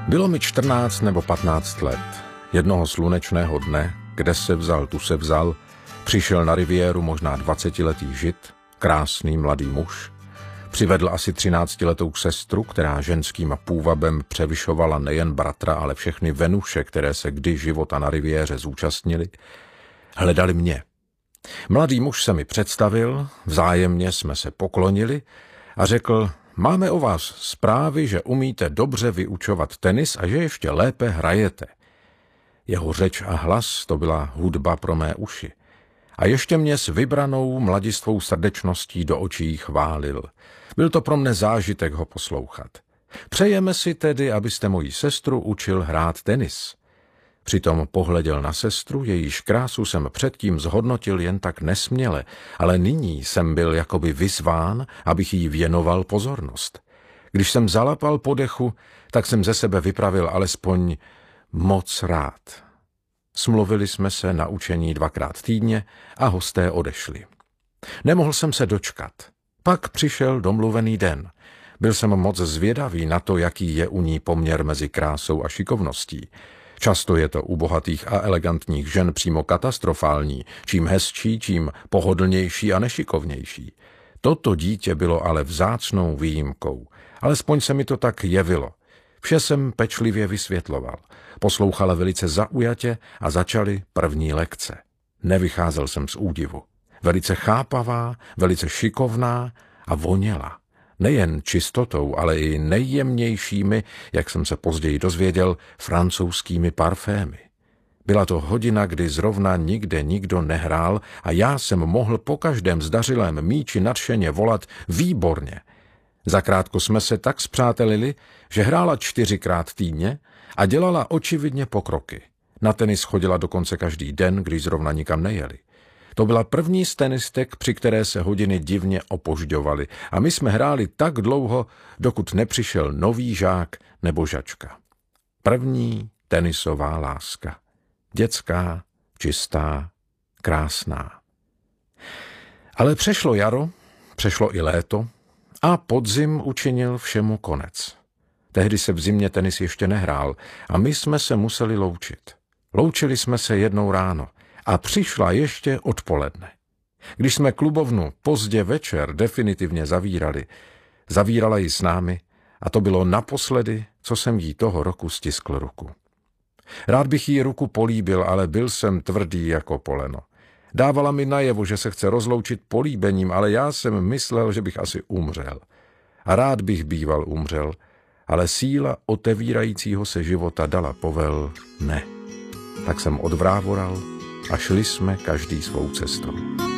Bylo mi 14 nebo 15 let. Jednoho slunečného dne, kde se vzal, tu se vzal, přišel na riviéru možná 20letý žid, krásný mladý muž, přivedl asi 13letou sestru, která ženským půvabem převyšovala nejen bratra, ale všechny venuše, které se kdy života na riviéře zúčastnili, hledali mě. Mladý muž se mi představil, vzájemně jsme se poklonili a řekl: máme o vás zprávy, že umíte dobře vyučovat tenis a že ještě lépe hrajete. Jeho řeč a hlas, to byla hudba pro mé uši. A ještě mě s vybranou mladistvou srdečností do očí chválil. Byl to pro mne zážitek ho poslouchat. Přejeme si tedy, abyste moji sestru učil hrát tenis. Přitom pohleděl na sestru, jejíž krásu jsem předtím zhodnotil jen tak nesměle, ale nyní jsem byl jakoby vyzván, abych jí věnoval pozornost. Když jsem zalapal po dechu, tak jsem ze sebe vypravil alespoň moc rád. Smluvili jsme se na učení 2krát týdně a hosté odešli. Nemohl jsem se dočkat. Pak přišel domluvený den. Byl jsem moc zvědavý na to, jaký je u ní poměr mezi krásou a šikovností. Často je to u bohatých a elegantních žen přímo katastrofální, čím hezčí, čím pohodlnější a nešikovnější. Toto dítě bylo ale vzácnou výjimkou. Alespoň se mi to tak jevilo. Vše jsem pečlivě vysvětloval. Poslouchala velice zaujatě a začaly první lekce. Nevycházel jsem z údivu. Velice chápavá, velice šikovná a voněla. Nejen čistotou, ale i nejjemnějšími, jak jsem se později dozvěděl, francouzskými parfémy. Byla to hodina, kdy zrovna nikde nikdo nehrál a já jsem mohl po každém zdařilém míči nadšeně volat: výborně! Zakrátko jsme se tak spřátelili, že hrála 4krát týdně a dělala očividně pokroky. Na tenis chodila dokonce každý den, když zrovna nikam nejeli. To byla první z tenistek, při které se hodiny divně opožďovaly a my jsme hráli tak dlouho, dokud nepřišel nový žák nebo žačka. První tenisová láska. Dětská, čistá, krásná. Ale přešlo jaro, přešlo i léto a podzim učinil všemu konec. Tehdy se v zimě tenis ještě nehrál a my jsme se museli loučit. Loučili jsme se jednou ráno a přišla ještě odpoledne. Když jsme klubovnu pozdě večer definitivně zavírali, zavírala ji s námi a to bylo naposledy, co jsem jí toho roku stiskl ruku. Rád bych jí ruku políbil, ale byl jsem tvrdý jako poleno. Dávala mi najevo, že se chce rozloučit políbením, ale já jsem myslel, že bych asi umřel. A rád bych býval umřel, ale síla otevírajícího se života dala povel ne. Tak jsem odvrávoral a šli jsme každý svou cestou.